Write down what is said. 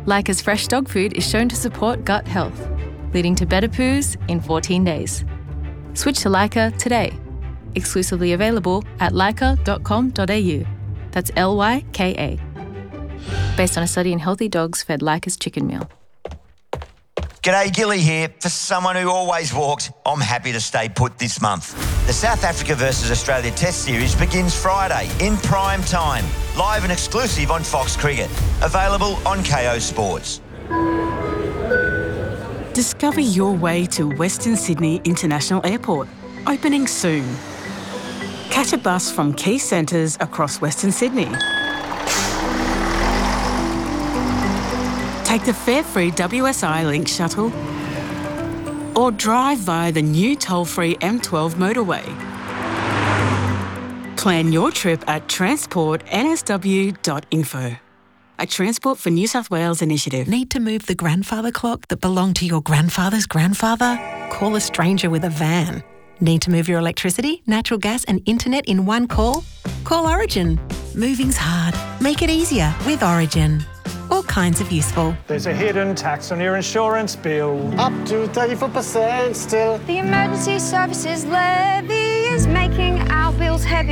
Leica's fresh dog food is shown to support gut health, leading to better poos in 14 days. Switch to Leica today. Exclusively available at leica.com.au. That's Lyka. Based on a study in healthy dogs fed Leica's chicken meal. G'day, Gilly here. For someone who always walked, I'm happy to stay put this month. The South Africa versus Australia Test Series begins Friday in prime time, live and exclusive on Fox Cricket. Available on KO Sports. Discover your way to Western Sydney International Airport, opening soon. Catch a bus from key centres across Western Sydney. Take the fare-free WSI Link shuttle or drive via the new toll-free M12 motorway. Plan your trip at transportnsw.info. A Transport for New South Wales initiative. Need to move the grandfather clock that belonged to your grandfather's grandfather? Call a stranger with a van. Need to move your electricity, natural gas and internet in one call? Call Origin. Moving's hard. Make it easier with Origin. All kinds of useful. There's a hidden tax on your insurance bill. Up to 34% still. The emergency services levy is making our bills heavy.